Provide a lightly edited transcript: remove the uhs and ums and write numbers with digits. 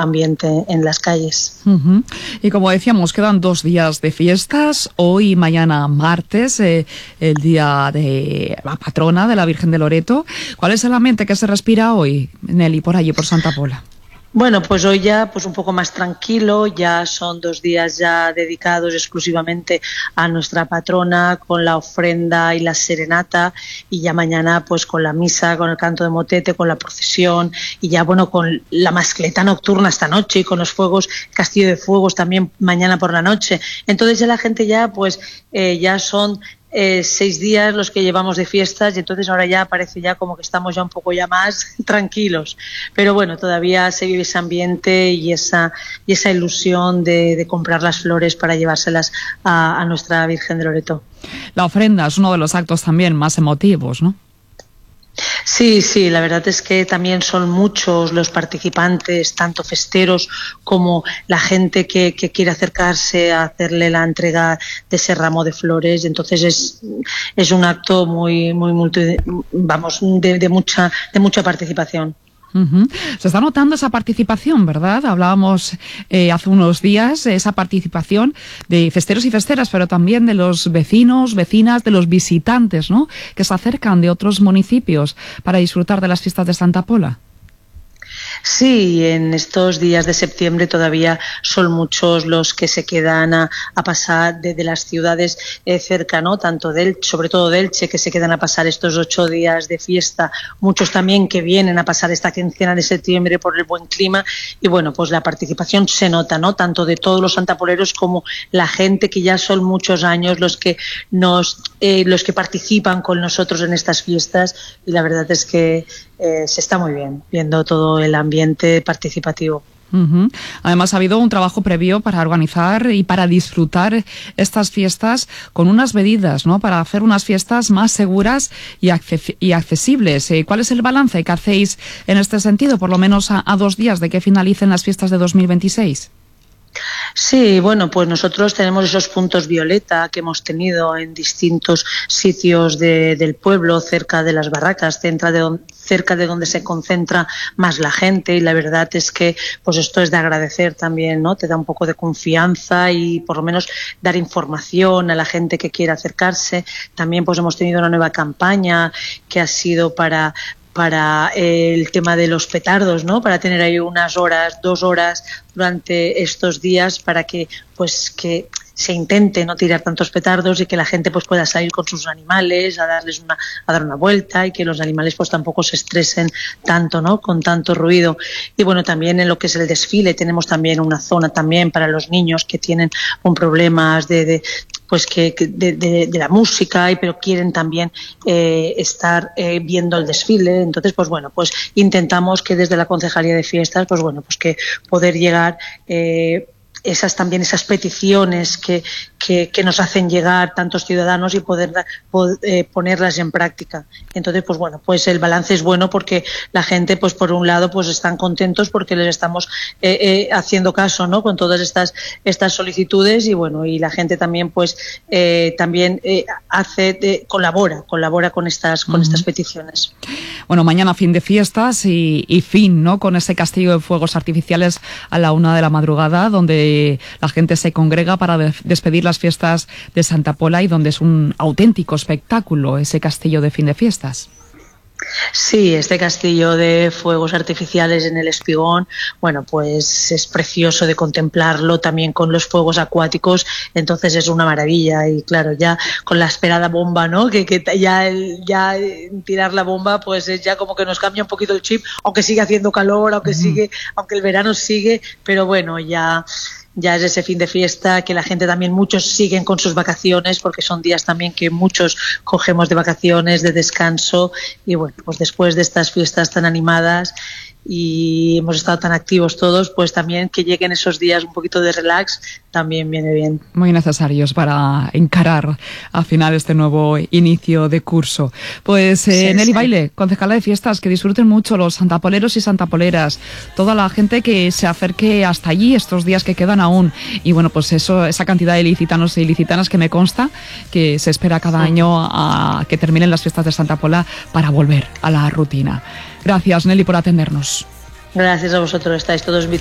ambiente en las calles. Uh-huh. Y como decíamos, quedan 2 días de fiestas, hoy y mañana martes, el día de la patrona de la Virgen de Loreto. ¿Cuál es el ambiente que se respira hoy, Nelly, por allí, por Santa Pola? Bueno, pues hoy ya pues un poco más tranquilo, ya son 2 días ya dedicados exclusivamente a nuestra patrona, con la ofrenda y la serenata, y ya mañana pues con la misa, con el canto de motete, con la procesión, y ya bueno, con la mascleta nocturna esta noche y con los fuegos, castillo de fuegos también mañana por la noche. Entonces ya la gente ya pues ya son 6 días los que llevamos de fiestas, y entonces ahora ya parece ya como que estamos ya un poco ya más tranquilos, pero bueno, todavía se vive ese ambiente y esa ilusión de comprar las flores para llevárselas a nuestra Virgen de Loreto. La ofrenda es uno de los actos también más emotivos, ¿no? Sí, la verdad es que también son muchos los participantes, tanto festeros como la gente que quiere acercarse a hacerle la entrega de ese ramo de flores. Entonces es un acto muy de mucha participación. Uh-huh. Se está notando esa participación, ¿verdad? Hablábamos hace unos días esa participación de festeros y festeras, pero también de los vecinos, vecinas, de los visitantes, ¿no?, que se acercan de otros municipios para disfrutar de las fiestas de Santa Pola. Sí, en estos días de septiembre todavía son muchos los que se quedan a pasar de las ciudades cerca, ¿no? Tanto sobre todo de Elche, que se quedan a pasar estos 8 días de fiesta, muchos también que vienen a pasar esta quincena de septiembre por el buen clima, y bueno, pues la participación se nota, ¿no?, tanto de todos los santapoleros como la gente que ya son muchos años los que participan con nosotros en estas fiestas, y la verdad es que se está muy bien viendo todo el ambiente participativo. Uh-huh. Además ha habido un trabajo previo para organizar y para disfrutar estas fiestas con unas medidas, ¿no?, para hacer unas fiestas más seguras y accesibles. ¿Cuál es el balance que hacéis en este sentido, por lo menos a 2 días de que finalicen las fiestas de 2026? Sí, bueno, pues nosotros tenemos esos puntos violeta que hemos tenido en distintos sitios del pueblo, cerca de las barracas, cerca de donde se concentra más la gente, y la verdad es que pues esto es de agradecer también, ¿no? Te da un poco de confianza y por lo menos dar información a la gente que quiera acercarse. También pues hemos tenido una nueva campaña que ha sido para el tema de los petardos, ¿no?, para tener ahí 2 horas durante estos días para que se intente no tirar tantos petardos y que la gente pues pueda salir con sus animales a dar una vuelta, y que los animales pues tampoco se estresen tanto, ¿no?, con tanto ruido. Y bueno, también en lo que es el desfile tenemos también una zona también para los niños que tienen problemas de la música, pero quieren también estar viendo el desfile. Entonces pues bueno, pues intentamos que desde la Concejalía de Fiestas pues bueno, pues que poder llegar esas peticiones que nos hacen llegar tantos ciudadanos y poder ponerlas en práctica. Entonces pues bueno, pues el balance es bueno, porque la gente pues por un lado pues están contentos porque les estamos haciendo caso, ¿no?, con todas estas solicitudes, y bueno, y la gente también pues también colabora con estas peticiones. Bueno, mañana fin de fiestas y fin, ¿no?, con ese castillo de fuegos artificiales a la 1 de la madrugada, donde la gente se congrega para despedir las fiestas de Santa Pola, y donde es un auténtico espectáculo ese castillo de fin de fiestas. Sí, este castillo de fuegos artificiales en el Espigón, bueno, pues es precioso de contemplarlo, también con los fuegos acuáticos, entonces es una maravilla. Y claro, ya con la esperada bomba, ¿no?, que ya tirar la bomba pues es ya como que nos cambia un poquito el chip, aunque sigue haciendo calor, aunque el verano sigue, pero bueno, ya es ese fin de fiesta que la gente también, muchos siguen con sus vacaciones, porque son días también que muchos cogemos de vacaciones, de descanso, y bueno, pues después de estas fiestas tan animadas y hemos estado tan activos todos, pues también que lleguen esos días un poquito de relax también viene bien. Muy necesarios para encarar al final este nuevo inicio de curso. Pues Nelly Baile, concejala de fiestas, que disfruten mucho los santapoleros y santapoleras, toda la gente que se acerque hasta allí estos días que quedan aún, y bueno, pues esa cantidad de ilicitanos e ilicitanas que me consta que se espera cada año a que terminen las fiestas de Santa Pola para volver a la rutina. Gracias, Nelly, por atendernos. Gracias a vosotros, estáis todos